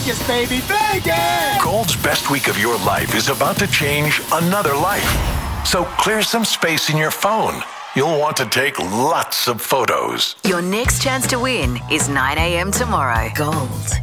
Vegas, baby, Vegas! Gold's best week of your life is about to change another life. So clear some space in your phone. You'll want to take lots of photos. Your next chance to win is 9 a.m. tomorrow. Gold